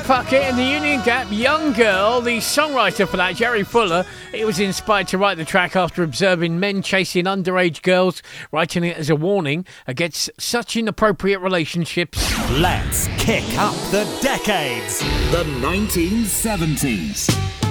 Puckett and the Union Gap, Young Girl. The songwriter for that, Jerry Fuller, he was inspired to write the track after observing men chasing underage girls, writing it as a warning against such inappropriate relationships. Let's kick up the decades. The 1970s.